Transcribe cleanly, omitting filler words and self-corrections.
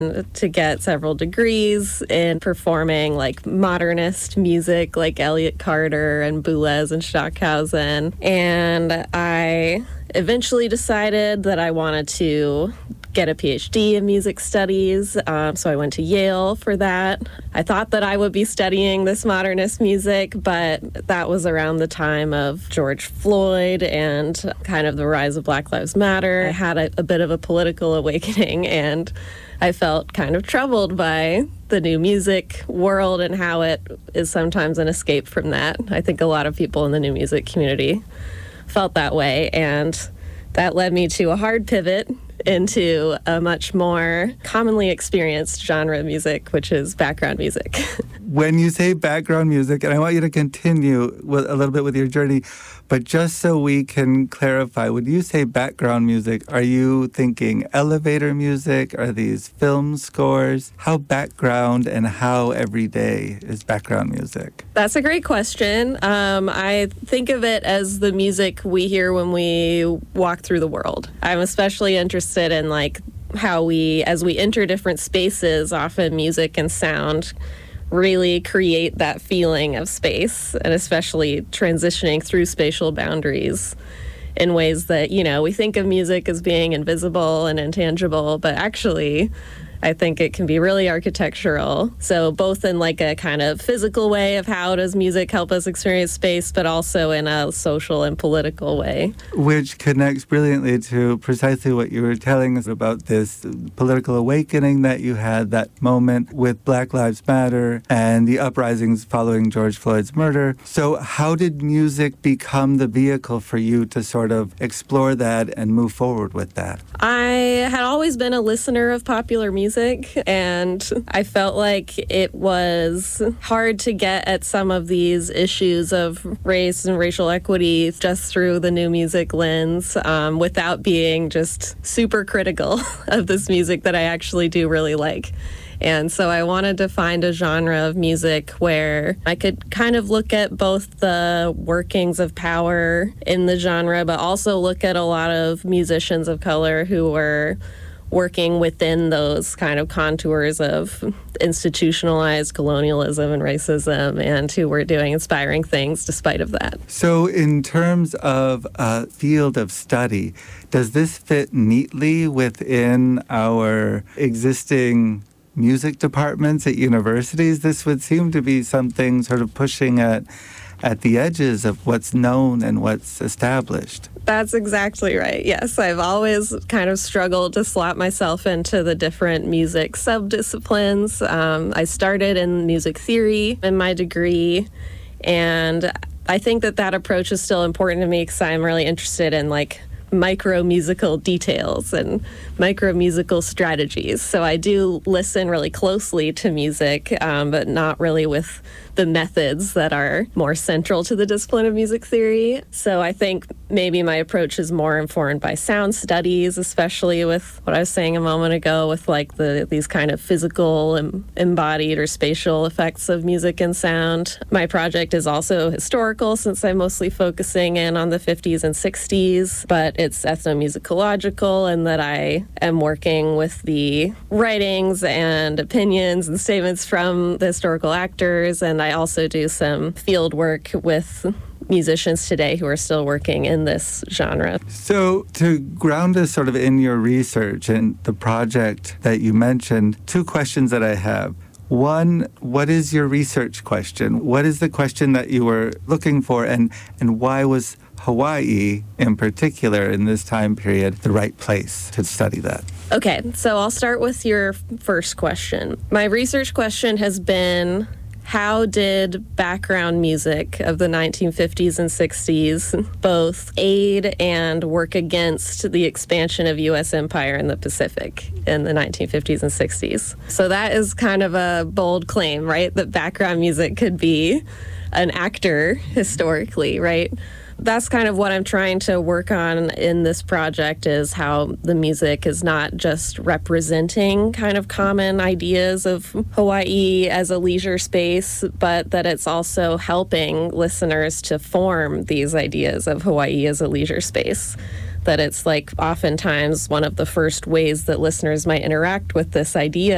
to get several degrees in performing like modernist music like Elliott Carter and Boulez and Stockhausen. And I eventually decided that I wanted to get a PhD in music studies, so I went to Yale for that. I thought that I would be studying this modernist music, but that was around the time of George Floyd and kind of the rise of Black Lives Matter. I had a bit of a political awakening, and I felt kind of troubled by the new music world and how it is sometimes an escape from that. I think a lot of people in the new music community felt that way, and that led me to a hard pivot into a much more commonly experienced genre of music, which is background music. When you say background music, and I want you to continue with a little bit with your journey, but just so we can clarify, when you say background music, are you thinking elevator music? Are these film scores? How background and how everyday is background music? That's a great question. I think of it as the music we hear when we walk through the world. I'm especially interested in like how as we enter different spaces, often music and sound really create that feeling of space, and especially transitioning through spatial boundaries in ways that, we think of music as being invisible and intangible, but actually I think it can be really architectural. So both in like a kind of physical way of how does music help us experience space, but also in a social and political way. Which connects brilliantly to precisely what you were telling us about this political awakening that you had, that moment with Black Lives Matter and the uprisings following George Floyd's murder. So how did music become the vehicle for you to sort of explore that and move forward with that? I had always been a listener of popular music, and I felt like it was hard to get at some of these issues of race and racial equity just through the new music lens, without being just super critical of this music that I actually do really like. And so I wanted to find a genre of music where I could kind of look at both the workings of power in the genre, but also look at a lot of musicians of color who were working within those kind of contours of institutionalized colonialism and racism, and who were doing inspiring things despite of that. So in terms of a field of study, does this fit neatly within our existing music departments at universities? This would seem to be something sort of pushing at the edges of what's known and what's established. That's exactly right. Yes, I've always kind of struggled to slot myself into the different music subdisciplines. I started in music theory in my degree, and I think that approach is still important to me because I'm really interested in like micro musical details and micro musical strategies. So I do listen really closely to music, but not really with the methods that are more central to the discipline of music theory. So I think maybe my approach is more informed by sound studies, especially with what I was saying a moment ago with like these kind of physical and embodied or spatial effects of music and sound. My project is also historical since I'm mostly focusing in on the 50s and 60s, but it's ethnomusicological in that I am working with the writings and opinions and statements from the historical actors, and I also do some field work with musicians today who are still working in this genre. So to ground us sort of in your research and the project that you mentioned, two questions that I have. One, what is your research question? What is the question that you were looking for, and why was Hawaii in particular in this time period the right place to study that? Okay, so I'll start with your first question. My research question has been, how did background music of the 1950s and 60s both aid and work against the expansion of U.S. empire in the Pacific in the 1950s and 60s? So that is kind of a bold claim, right? That background music could be an actor historically, right? That's kind of what I'm trying to work on in this project, is how the music is not just representing kind of common ideas of Hawaii as a leisure space, but that it's also helping listeners to form these ideas of Hawaii as a leisure space. That it's like oftentimes one of the first ways that listeners might interact with this idea